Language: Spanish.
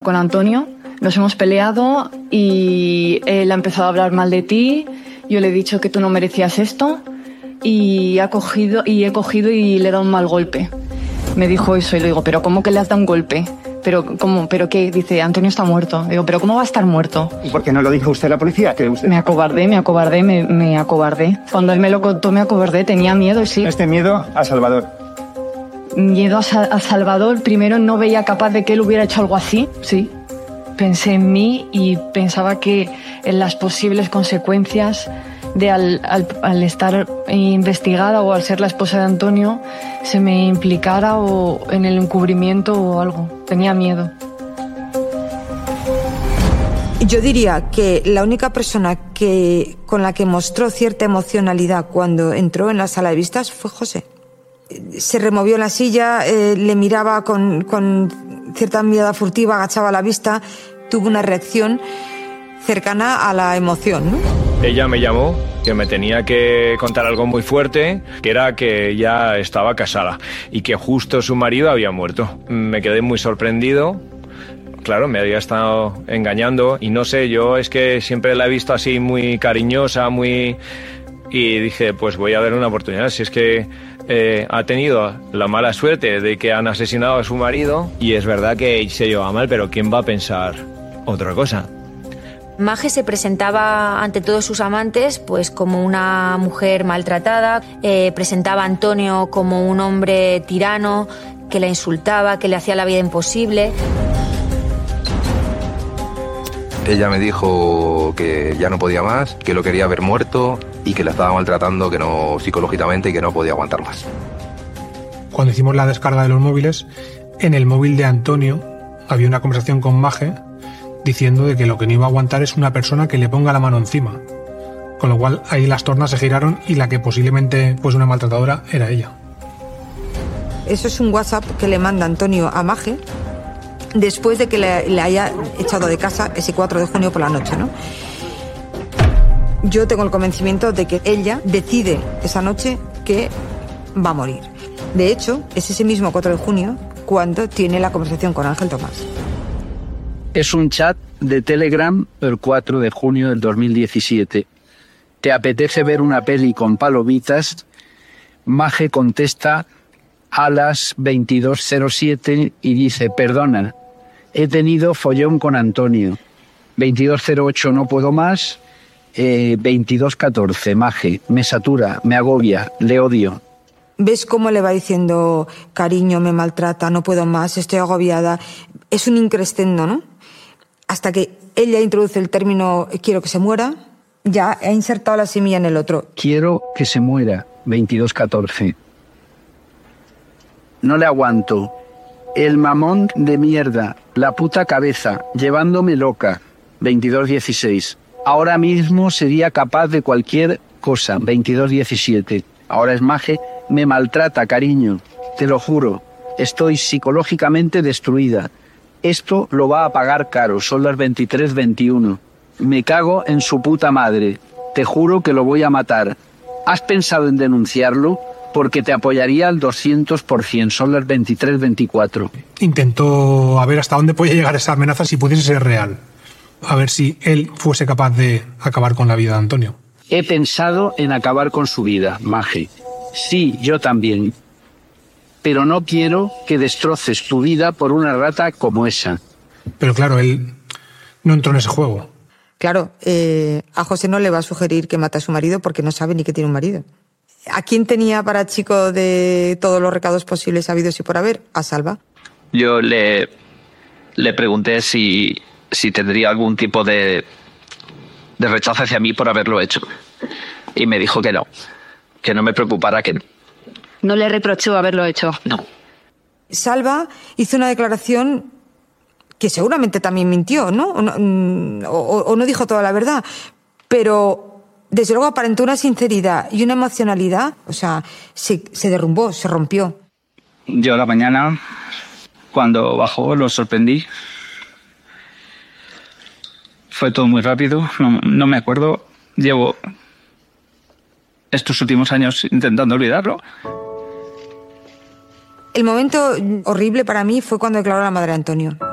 con Antonio, nos hemos peleado y él ha empezado a hablar mal de ti. Yo le he dicho que tú no merecías esto y he cogido y le he dado un mal golpe. Me dijo eso y le digo, ¿pero cómo que le has dado un golpe? ¿Pero cómo? ¿Pero qué? Dice, Antonio está muerto. Digo, ¿pero cómo va a estar muerto? ¿Y por qué no lo dijo usted a la policía? ¿Que usted... Me acobardé. Cuando él me lo contó me acobardé, tenía miedo, sí. Este miedo a Salvador. Miedo a Salvador, primero no veía capaz de que él hubiera hecho algo así, sí. Pensé en mí y pensaba que en las posibles consecuencias de al estar investigada o al ser la esposa de Antonio se me implicara o en el encubrimiento o algo. Tenía miedo. Yo diría que la única persona con la que mostró cierta emocionalidad cuando entró en la sala de vistas fue José. Se removió en la silla, le miraba con cierta mirada furtiva, agachaba la vista, tuvo una reacción cercana a la emoción, ¿no? Ella me llamó, que me tenía que contar algo muy fuerte, que era que ya estaba casada y que justo su marido había muerto. Me quedé muy sorprendido. Claro, me había estado engañando y no sé, yo es que siempre la he visto así muy cariñosa, y dije, pues voy a dar una oportunidad. Si es que ha tenido la mala suerte de que han asesinado a su marido y es verdad que se lleva mal, pero ¿quién va a pensar otra cosa? Maje se presentaba ante todos sus amantes pues como una mujer maltratada, presentaba a Antonio como un hombre tirano que la insultaba, que le hacía la vida imposible. Ella me dijo que ya no podía más, que lo quería ver muerto y que la estaba maltratando, que no psicológicamente y que no podía aguantar más. Cuando hicimos la descarga de los móviles, en el móvil de Antonio había una conversación con Maje diciendo de que lo que no iba a aguantar es una persona que le ponga la mano encima. Con lo cual ahí las tornas se giraron y la que posiblemente fuese una maltratadora era ella. Eso es un WhatsApp que le manda Antonio a Maje después de que le haya echado de casa ese 4 de junio por la noche, ¿no? Yo tengo el convencimiento de que ella decide esa noche que va a morir. De hecho, es ese mismo 4 de junio cuando tiene la conversación con Ángel Tomás. Es un chat de Telegram el 4 de junio del 2017. ¿Te apetece ver una peli con palomitas? Maje contesta a las 22:07 y dice, perdona, he tenido follón con Antonio. 22:08 no puedo más. 22:14, Maje, me satura, me agobia, le odio. ¿Ves cómo le va diciendo, cariño, me maltrata, no puedo más, estoy agobiada? Es un increscendo, ¿no? Hasta que ella introduce el término quiero que se muera, ya ha insertado la semilla en el otro. Quiero que se muera, 22:14. No le aguanto. El mamón de mierda, la puta cabeza, llevándome loca, 22:16. Ahora mismo sería capaz de cualquier cosa, 22:17. Ahora es Maje, me maltrata, cariño, te lo juro. Estoy psicológicamente destruida. Esto lo va a pagar caro, son las 23:21. Me cago en su puta madre. Te juro que lo voy a matar. ¿Has pensado en denunciarlo? Porque te apoyaría al 200%, son las 23:24. Intentó a ver hasta dónde podía llegar esa amenaza si pudiese ser real. A ver si él fuese capaz de acabar con la vida de Antonio. He pensado en acabar con su vida, Maje. Sí, yo también. Pero no quiero que destroces tu vida por una rata como esa. Pero claro, él no entró en ese juego. Claro, a José no le va a sugerir que mate a su marido porque no sabe ni que tiene un marido. ¿A quién tenía para chico de todos los recados posibles habidos y por haber? A Salva. Yo le pregunté si tendría algún tipo de rechazo hacia mí por haberlo hecho. Y me dijo que no me preocupara, que no. ¿No le reprochó haberlo hecho? No. Salva hizo una declaración que seguramente también mintió, ¿no? O no dijo toda la verdad, pero desde luego aparentó una sinceridad y una emocionalidad, o sea, se derrumbó, se rompió. Yo a la mañana, cuando bajó, lo sorprendí. Fue todo muy rápido, no me acuerdo. Llevo estos últimos años intentando olvidarlo. El momento horrible para mí fue cuando declaró a la madre de Antonio.